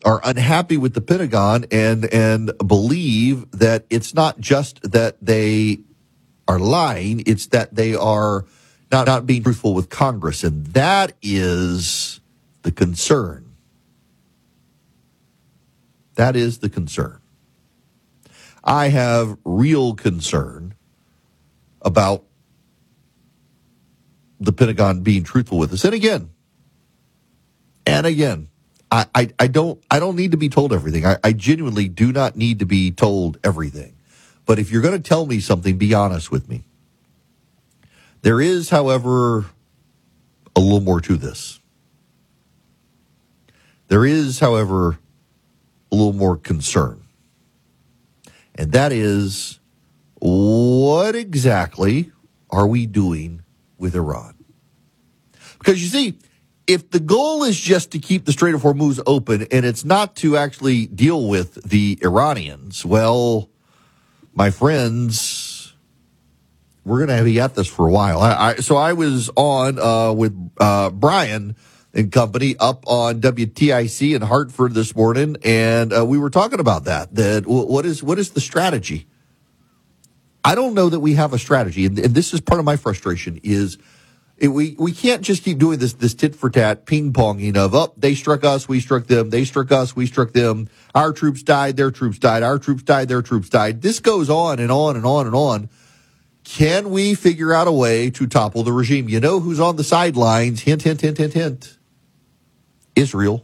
are unhappy with the Pentagon and believe that it's not just that they are lying, it's that they are not being truthful with Congress. And that is the concern. That is the concern. I have real concern about the Pentagon being truthful with us. And again, I don't need to be told everything. I genuinely do not need to be told everything. But if you're going to tell me something, be honest with me. There is, however, a little more to this. There is, however, a little more concern. And that is, what exactly are we doing with Iran? Because you see, if the goal is just to keep the Strait of Hormuz open and it's not to actually deal with the Iranians, well, my friends, we're going to be at this for a while. So I was on with Brian and company up on WTIC in Hartford this morning, and we were talking about that what is the strategy? I don't know that we have a strategy, and this is part of my frustration is we can't just keep doing this tit for tat ping ponging of, they struck us, we struck them, they struck us, we struck them, our troops died, their troops died, our troops died, their troops died. This goes on and on and on and on. Can we figure out a way to topple the regime? You know who's on the sidelines? Hint, hint, hint, hint, hint. Israel.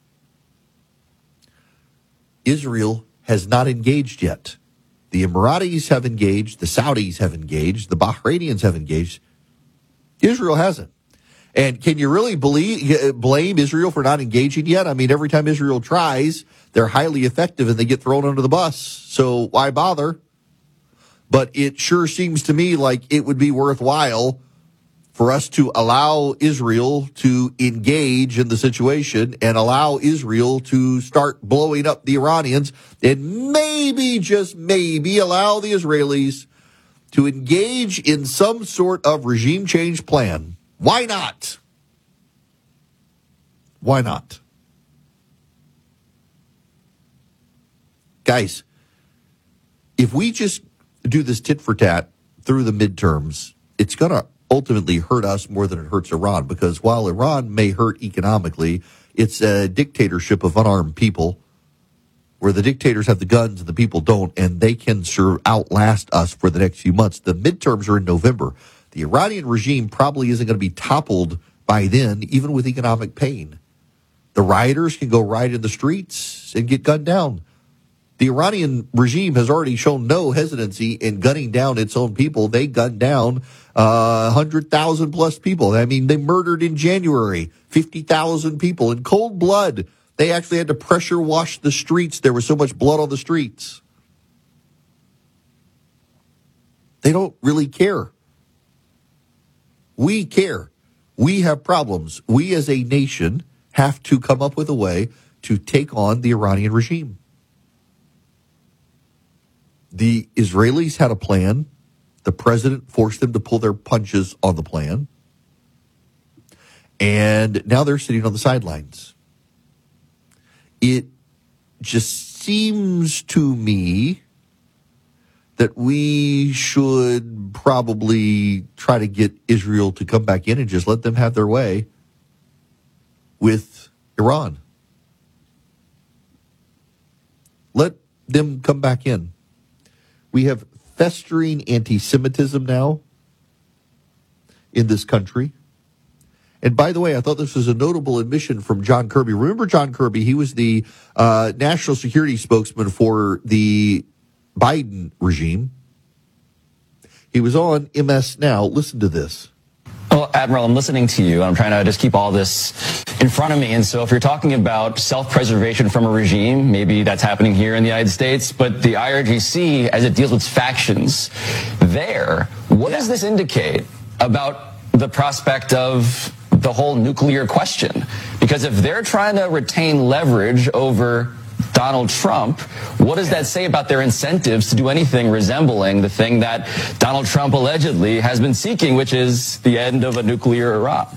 Israel has not engaged yet. The Emiratis have engaged, the Saudis have engaged, the Bahrainians have engaged. Israel hasn't. And can you really blame Israel for not engaging yet? I mean, every time Israel tries, they're highly effective and they get thrown under the bus. So why bother? But it sure seems to me like it would be worthwhile for us to allow Israel to engage in the situation and allow Israel to start blowing up the Iranians and maybe, just maybe, allow the Israelis to engage in some sort of regime change plan. Why not? Why not? Guys, if we just do this tit for tat through the midterms, it's going to ultimately hurt us more than it hurts Iran, because while Iran may hurt economically, it's a dictatorship of unarmed people where the dictators have the guns and the people don't, and they can outlast us for the next few months. The midterms are in November. The Iranian regime probably isn't going to be toppled by then, even with economic pain. The rioters can go riot in the streets and get gunned down. The Iranian regime has already shown no hesitancy in gunning down its own people. They gunned down 100,000 plus people. I mean, they murdered in January 50,000 people in cold blood. They actually had to pressure wash the streets. There was so much blood on the streets. They don't really care. We care. We have problems. We as a nation have to come up with a way to take on the Iranian regime. The Israelis had a plan. The president forced them to pull their punches on the plan. And now they're sitting on the sidelines. It just seems to me that we should probably try to get Israel to come back in and just let them have their way with Iran. Let them come back in. We have festering anti-Semitism now in this country. And by the way, I thought this was a notable admission from John Kirby. Remember John Kirby? He was the national security spokesman for the Biden regime. He was on MS Now. Listen to this. Well, Admiral, I'm listening to you. I'm trying to just keep all this in front of me. And so if you're talking about self-preservation from a regime, maybe that's happening here in the United States, but the IRGC, as it deals with factions there, what does this indicate about the prospect of the whole nuclear question? Because if they're trying to retain leverage over Donald Trump, what does that say about their incentives to do anything resembling the thing that Donald Trump allegedly has been seeking, which is the end of a nuclear Iran?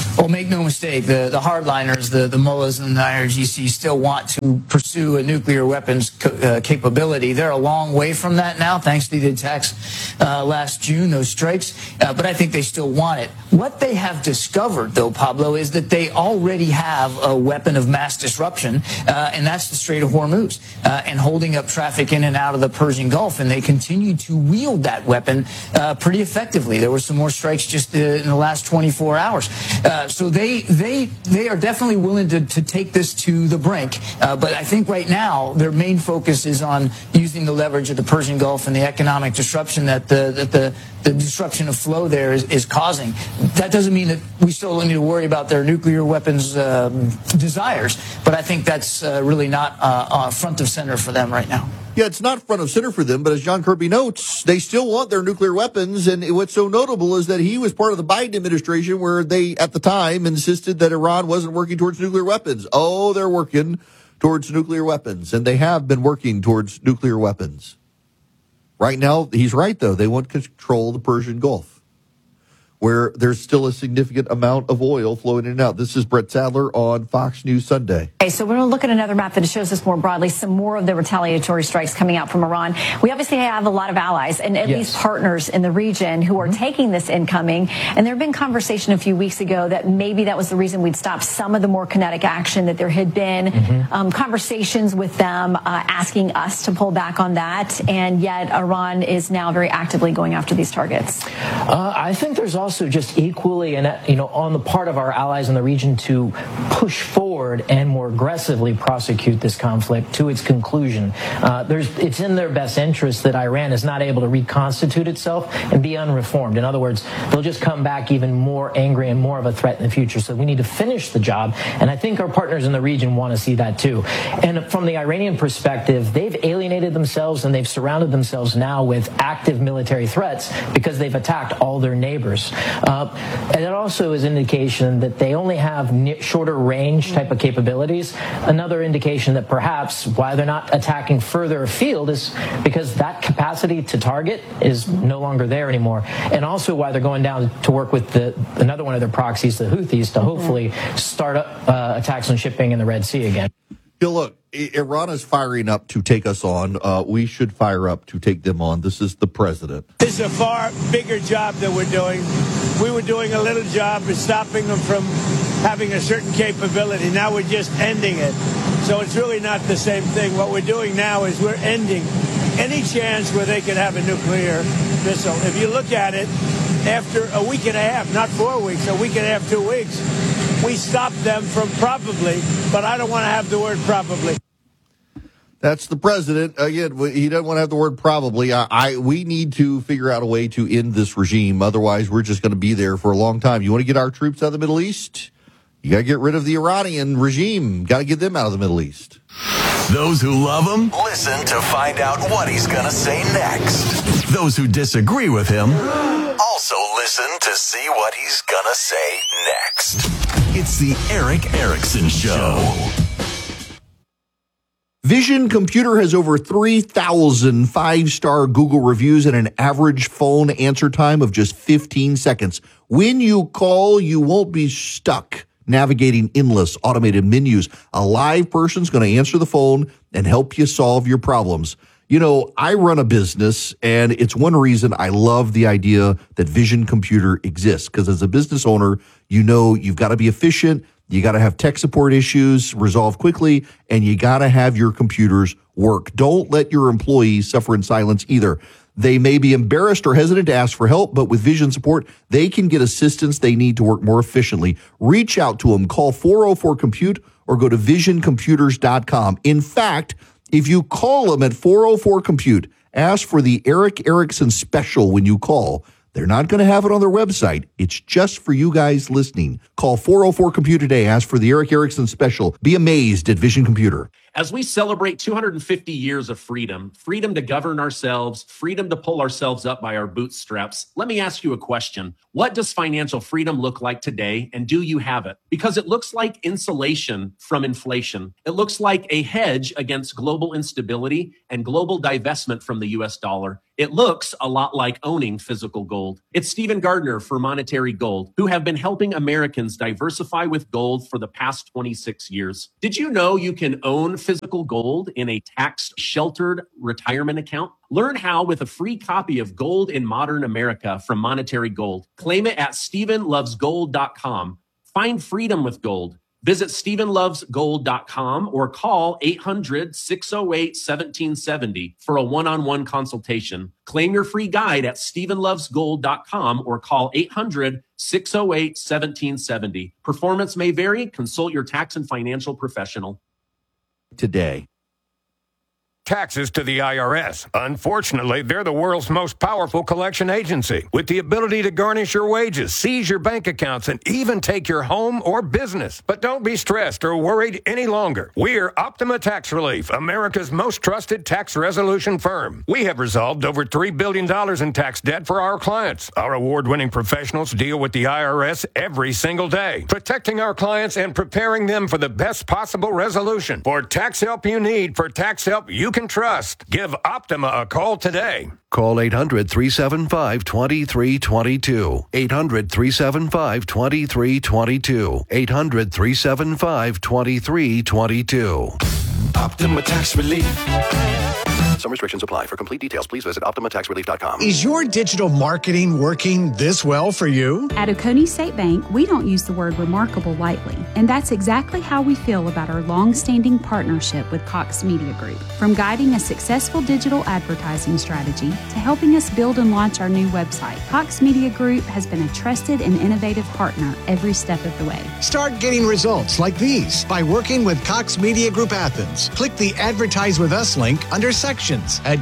Well, make no mistake, the hardliners, the mullahs and the IRGC still want to pursue a nuclear weapons capability. They're a long way from that now, thanks to the attacks last June, those strikes. But I think they still want it. What they have discovered, though, Pablo, is that they already have a weapon of mass disruption, and that's the Strait of Hormuz, and holding up traffic in and out of the Persian Gulf. And they continue to wield that weapon pretty effectively. There were some more strikes just in the last 24 hours. So they are definitely willing to take this to the brink. But I think right now their main focus is on using the leverage of the Persian Gulf and the economic disruption that the disruption of flow there is causing. That doesn't mean that we still need to worry about their nuclear weapons desires, but I think that's really not front of center for them right now. Yeah, it's not front of center for them, but as John Kirby notes, they still want their nuclear weapons. And what's so notable is that he was part of the Biden administration where they, at the time, insisted that Iran wasn't working towards nuclear weapons. Oh, they're working towards nuclear weapons, and they have been working towards nuclear weapons. Right now, he's right, though. They want to control the Persian Gulf, where there's still a significant amount of oil flowing in and out. This is Brett Sadler on Fox News Sunday. Okay, so we're going to look at another map that shows us more broadly some more of the retaliatory strikes coming out from Iran. We obviously have a lot of allies and at least partners in the region who are taking this incoming. And there had been conversation a few weeks ago that maybe that was the reason we'd stop some of the more kinetic action, that there had been conversations with them asking us to pull back on that. And yet Iran is now very actively going after these targets. I think there's also just equally, on the part of our allies in the region to push forward and more aggressively prosecute this conflict to its conclusion. It's in their best interest that Iran is not able to reconstitute itself and be unreformed. In other words, they'll just come back even more angry and more of a threat in the future. So we need to finish the job. And I think our partners in the region want to see that too. And from the Iranian perspective, they've alienated themselves and they've surrounded themselves now with active military threats because they've attacked all their neighbors. And it also is an indication that they only have shorter range type of capabilities. Another indication that perhaps why they're not attacking further afield is because that capacity to target is no longer there anymore. And also why they're going down to work with another one of their proxies, the Houthis, to hopefully start up attacks on shipping in the Red Sea again. Yeah, look, Iran is firing up to take us on. We should fire up to take them on. This is the president. This is a far bigger job that we're doing. We were doing a little job of stopping them from having a certain capability. Now we're just ending it. So it's really not the same thing. What we're doing now is we're ending any chance where they could have a nuclear missile. If you look at it, after a week and a half, not 4 weeks, a week and a half, 2 weeks, we stopped them from probably, but I don't want to have the word probably. That's the president. Again, he doesn't want to have the word probably. We need to figure out a way to end this regime. Otherwise, we're just going to be there for a long time. You want to get our troops out of the Middle East? You got to get rid of the Iranian regime. Got to get them out of the Middle East. Those who love him, listen to find out what he's going to say next. Those who disagree with him, also listen to see what he's going to say next. It's the Erick Erickson Show. Vision Computer has over 3,000 five-star Google reviews and an average phone answer time of just 15 seconds. When you call, you won't be stuck navigating endless automated menus. A live person's going to answer the phone and help you solve your problems. You know, I run a business, and it's one reason I love the idea that Vision Computer exists, because as a business owner, you know you've got to be efficient, you got to have tech support issues resolved quickly, and you got to have your computers work. Don't let your employees suffer in silence either. They may be embarrassed or hesitant to ask for help, but with Vision support, they can get assistance they need to work more efficiently. Reach out to them. Call 404-COMPUTE or go to visioncomputers.com. In fact, if you call them at 404-COMPUTE, ask for the Erick Erickson special when you call. They're not going to have it on their website. It's just for you guys listening. Call 404-COMPUTE today. Ask for the Erick Erickson special. Be amazed at Vision Computer. As we celebrate 250 years of freedom, freedom to govern ourselves, freedom to pull ourselves up by our bootstraps, let me ask you a question. What does financial freedom look like today, and do you have it? Because it looks like insulation from inflation. It looks like a hedge against global instability and global divestment from the US dollar. It looks a lot like owning physical gold. It's Stephen Gardner for Monetary Gold, who have been helping Americans diversify with gold for the past 26 years. Did you know you can own physical gold in a tax-sheltered retirement account? Learn how with a free copy of Gold in Modern America from Monetary Gold. Claim it at StephenLovesGold.com. Find freedom with gold. Visit StephenLovesGold.com or call 800-608-1770 for a one-on-one consultation. Claim your free guide at StephenLovesGold.com or call 800-608-1770. Performance may vary. Consult your tax and financial professional. Today. Taxes to the IRS. Unfortunately, they're the world's most powerful collection agency with the ability to garnish your wages, seize your bank accounts, and even take your home or business. But don't be stressed or worried any longer. We're Optima Tax Relief, America's most trusted tax resolution firm. We have resolved over $3 billion in tax debt for our clients. Our award-winning professionals deal with the IRS every single day, protecting our clients and preparing them for the best possible resolution. For tax help you need, for tax help you can trust. Give Optima a call today. Call 800-375-2322. 800-375-2322. 800-375-2322. Optima Tax Relief. Some restrictions apply. For complete details, please visit OptimaTaxRelief.com. Is your digital marketing working this well for you? At Oconee State Bank, we don't use the word remarkable lightly, and that's exactly how we feel about our long-standing partnership with Cox Media Group. From guiding a successful digital advertising strategy to helping us build and launch our new website, Cox Media Group has been a trusted and innovative partner every step of the way. Start getting results like these by working with Cox Media Group Athens. Click the Advertise With Us link under Sections at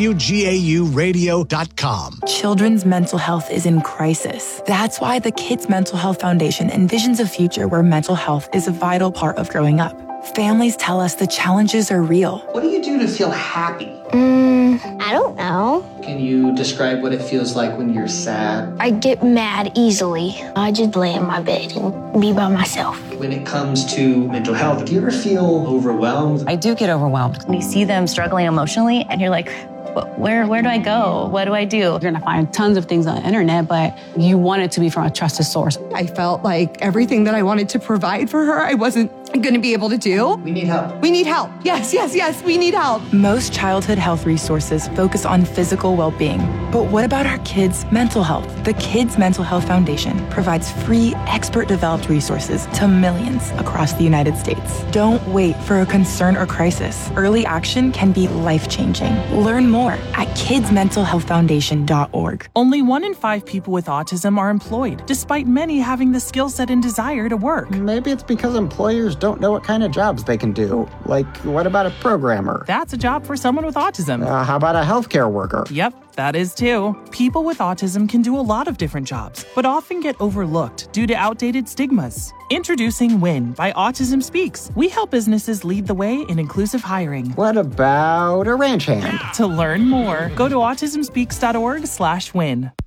WGAUradio.com. Children's mental health is in crisis. That's why the Kids Mental Health Foundation envisions a future where mental health is a vital part of growing up. Families tell us the challenges are real. What do you do to feel happy? I don't know. Can you describe what it feels like when you're sad? I get mad easily. I just lay in my bed and be by myself. When it comes to mental health, do you ever feel overwhelmed? I do get overwhelmed. When you see them struggling emotionally and you're like, where do I go? What do I do? You're going to find tons of things on the internet, but you want it to be from a trusted source. I felt like everything that I wanted to provide for her, I wasn't going to be able to do. We need help. We need help. Yes, we need help. Most childhood health resources focus on physical well-being. But what about our kids' mental health? The Kids Mental Health Foundation provides free, expert-developed resources to millions across the United States. Don't wait for a concern or crisis. Early action can be life-changing. Learn more at kidsmentalhealthfoundation.org. Only 1 in 5 people with autism are employed, despite many having the skill set and desire to work. Maybe it's because employers don't know what kind of jobs they can do. Like, what about a programmer? That's a job for someone with autism. How about a healthcare worker? Yep, that is too. People with autism can do a lot of different jobs, but often get overlooked due to outdated stigmas. Introducing WIN by Autism Speaks. We help businesses lead the way in inclusive hiring. What about a ranch hand? To learn more, go to autismspeaks.org/win.